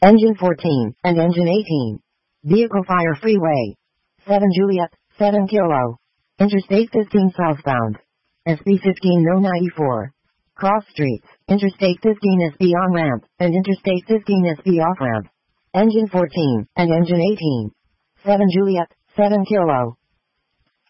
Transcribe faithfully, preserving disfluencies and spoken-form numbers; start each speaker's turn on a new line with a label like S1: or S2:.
S1: Engine fourteen, and Engine eighteen. Vehicle Fire Freeway. seven Juliet, seven Kilo. Interstate fifteen southbound. S B fifteen no ninety-four. Cross streets, Interstate fifteen S B on-ramp, and Interstate fifteen S B off-ramp. Engine fourteen, and Engine eighteen. seven Juliet, seven Kilo.